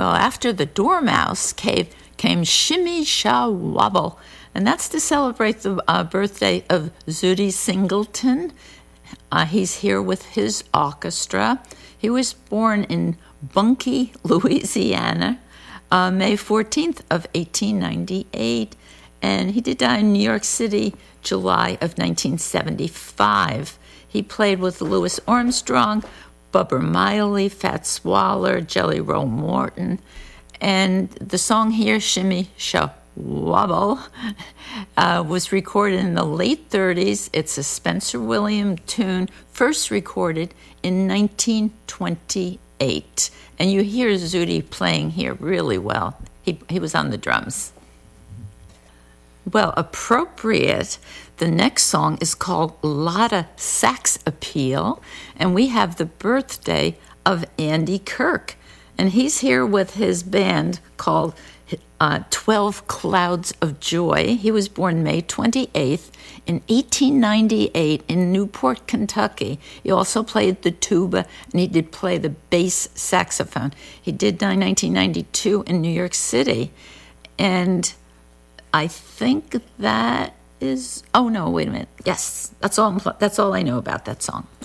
Well, after the Dormouse came Shimmy Sha Wobble, and that's to celebrate the birthday of Zutty Singleton. He's here with his orchestra. He was born in Bunkie, Louisiana, May 14th of 1898, and he did die in New York City, July of 1975. He played with Louis Armstrong, Bubba Miley, Fats Waller, Jelly Roll Morton, and the song here, Shimmy Sha Wobble, was recorded in the late 30s. It's a Spencer Williams tune, first recorded in 1928. And you hear Zutty playing here really well. He was on the drums. Well, appropriate, the next song is called Lotta Sax Appeal, and we have the birthday of Andy Kirk. And he's here with his band called 12 Clouds of Joy. He was born May 28th in 1898 in Newport, Kentucky. He also played the tuba, and he did play the bass saxophone. He did die in 1992 in New York City. And I think that is... Oh, no, wait a minute. Yes, that's all I know about that song.